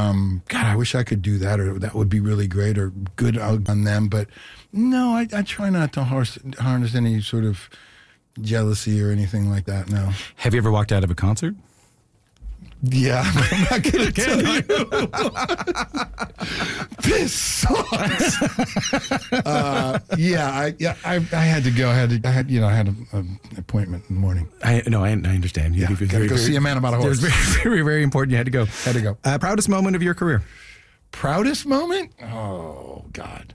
God, I wish I could do that, or that would be really great or good on them. But no, I try not to harness any sort of jealousy or anything like that, no. Have you ever walked out of a concert? Yeah, I'm not going to tell you. This sucks. I had to go. I had an appointment in the morning. I understand. Yeah, gotta go see a man about a horse. It was very, very, very important. You had to go. Had to go. Proudest moment of your career? Proudest moment? Oh, God.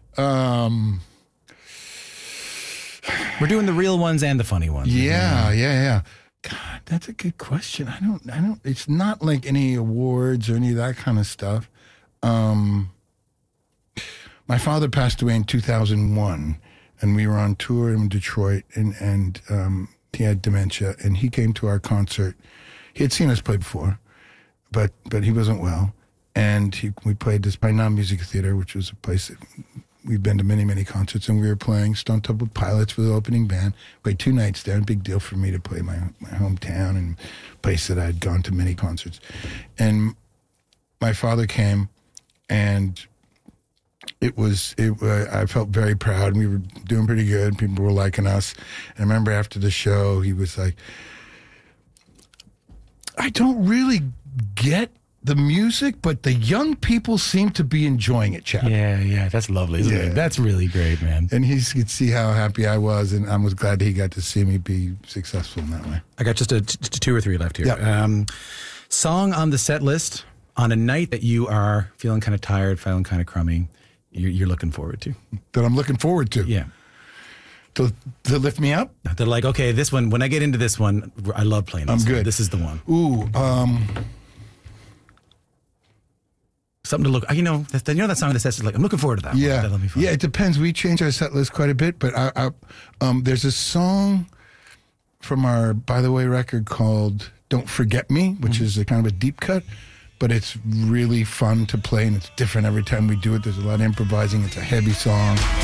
We're doing the real ones and the funny ones. Yeah. God, that's a good question. I don't, it's not like any awards or any of that kind of stuff. My father passed away in 2001, and we were on tour in Detroit, and he had dementia, and he came to our concert. He had seen us play before, but he wasn't well. And we played this Painam Music Theater, which was a place that we've been to many, many concerts, and we were playing Stone Temple Pilots with the opening band. Played 2 nights there. Big deal for me to play my hometown and place that I'd gone to many concerts. And my father came, and I felt very proud. We were doing pretty good. People were liking us. And I remember after the show, he was like, I don't really get the music, but the young people seem to be enjoying it, Chad. Yeah, that's lovely, isn't it? That's really great, man. And he could see how happy I was, and I was glad that he got to see me be successful in that way. I got just 2 or 3 left here. Yeah. Song on the set list on a night that you are feeling kind of tired, feeling kind of crummy, you're looking forward to. That I'm looking forward to. Yeah. To lift me up? They're like, okay, this one, when I get into this one, I love playing this. I'm good. One. This is the one. Ooh, something to look. That song that says like I'm looking forward to that. Yeah, that'll be fun. Yeah. It depends. We change our set list quite a bit, but there's a song from our By the Way record called "Don't Forget Me," which is a kind of a deep cut, but it's really fun to play, and it's different every time we do it. There's a lot of improvising. It's a heavy song.